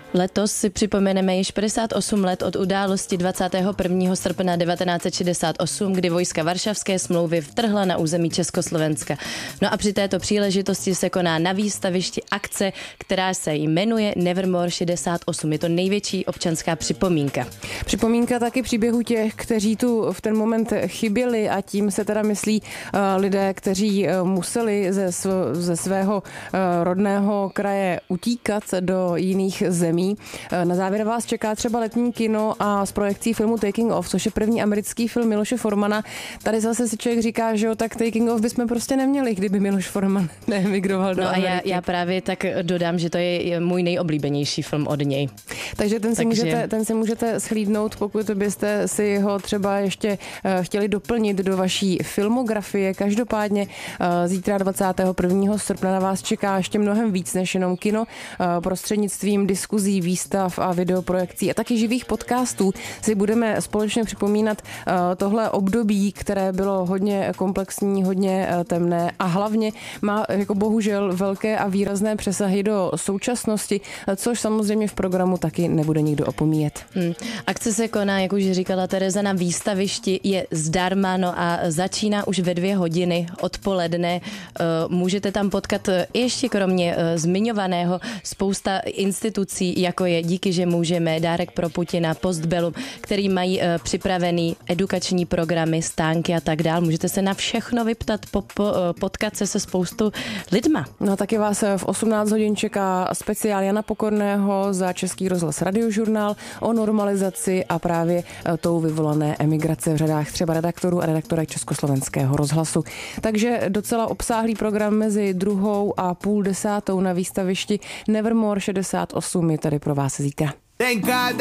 Letos si připomeneme již 58 let od události 21. srpna 1968, kdy vojska Varšavské smlouvy vtrhla na území Československa. No a při této příležitosti se koná na výstavišti akce, která se jmenuje Nevermore 68. Je to největší občanská připomínka. Připomínka taky příběhu těch, kteří tu v ten moment chyběli, a tím se teda myslí lidé, kteří museli ze svého rodného kraje utíkat do jiných zemí. Na závěr vás čeká třeba letní kino a s projekcí filmu Taking Off, což je první americký film Miloše Formana. Tady zase si člověk říká, že jo, tak Taking Off bychom prostě neměli, kdyby Miloš Forman neemigroval do Ameriky. No a já právě tak dodám, že to je můj nejoblíbenější film od něj. Takže ten si můžete shlídnout, pokud byste si ho třeba ještě chtěli doplnit do vaší filmografie. Každopádně zítra 21. srpna na vás čeká ještě mnohem víc než jenom kino. Prostřednictvím diskuzí, výstav a videoprojekcí a taky živých podcastů si budeme společně připomínat tohle období, které bylo hodně komplexní, hodně temné a hlavně má jako bohužel velké a výrazné přesahy do současnosti, což samozřejmě v programu taky nebude nikdo opomíjet. Akce se koná, jak už říkala Tereza, na výstavišti, je zdarma, no a začíná už ve 2 hodiny odpoledne. Můžete tam potkat ještě kromě zmiňovaného spousta institucí, jako je Díky, že můžeme, Dárek pro Putina, Postbellum, který mají připravený edukační programy, stánky a tak dál. Můžete se na všechno vyptat, potkat se spoustu lidma. No taky vás v 18 hodin čeká speciál Jana Pokorného za Český rozhlas Radiožurnál o normalizaci a právě tou vyvolané emigrace v řadách třeba redaktorů a redaktorek Československého rozhlasu. Takže docela obsáhlý program mezi 2. a půl 10. na výstavišti Nevermore 68 je tady pro vás zítra.